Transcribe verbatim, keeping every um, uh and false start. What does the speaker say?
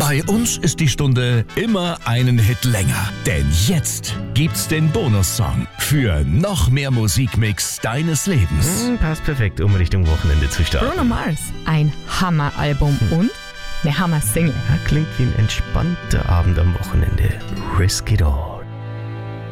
Bei uns ist die Stunde immer einen Hit länger. Denn jetzt gibt's den Bonussong für noch mehr Musikmix deines Lebens. Hm, passt perfekt, um Richtung Wochenende zu starten. Bruno Mars, ein Hammeralbum hm. und eine Hammer-Single. Ja, klingt wie ein entspannter Abend am Wochenende. Risk it all.